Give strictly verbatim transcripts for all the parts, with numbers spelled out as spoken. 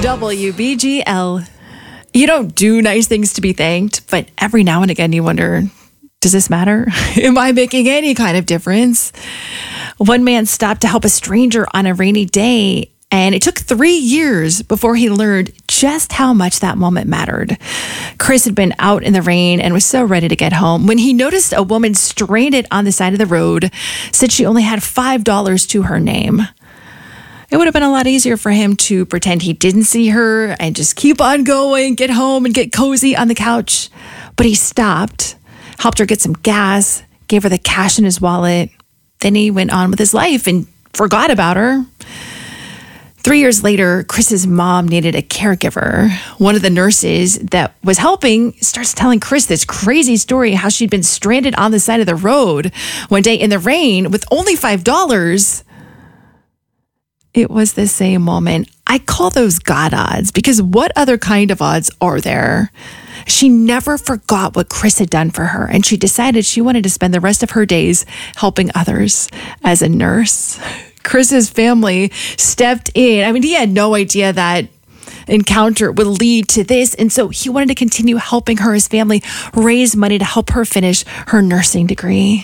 W B G L. You don't do nice things to be thanked, but every now and again you wonder, does this matter? Am I making any kind of difference? One man stopped to help a stranger on a rainy day, and it took three years before he learned just how much that moment mattered. Chris had been out in the rain and was so ready to get home when he noticed a woman stranded on the side of the road, said she only had five dollars to her name. It would have been a lot easier for him to pretend he didn't see her and just keep on going, get home and get cozy on the couch. But he stopped, helped her get some gas, gave her the cash in his wallet. Then he went on with his life and forgot about her. Three years later, Chris's mom needed a caregiver. One of the nurses that was helping starts telling Chris this crazy story, how she'd been stranded on the side of the road one day in the rain with only five dollars. It was the same moment. I call those God odds, because what other kind of odds are there? She never forgot what Chris had done for her, and she decided she wanted to spend the rest of her days helping others as a nurse. Chris's family stepped in. I mean, he had no idea that encounter would lead to this, and so he wanted to continue helping her, his family, raise money to help her finish her nursing degree.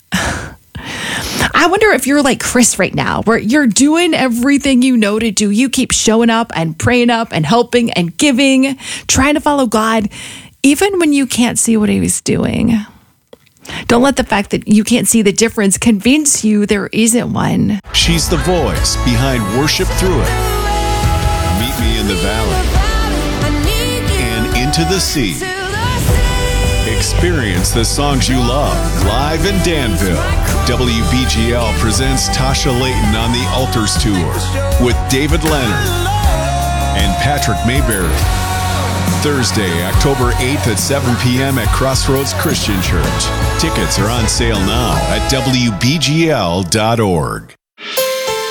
I wonder if you're like Chris right now, where you're doing everything you know to do. You keep showing up and praying up and helping and giving, trying to follow God, even when you can't see what he was doing. Don't let the fact that you can't see the difference convince you there isn't one. She's the voice behind Worship Through It, Meet Me in the Valley, and Into the Sea. Experience the songs you love live in Danville. W B G L presents Tasha Layton on the Altars Tour with David Leonard and Patrick Mayberry. Thursday, October eighth at seven p.m. at Crossroads Christian Church. Tickets are on sale now at W B G L dot org.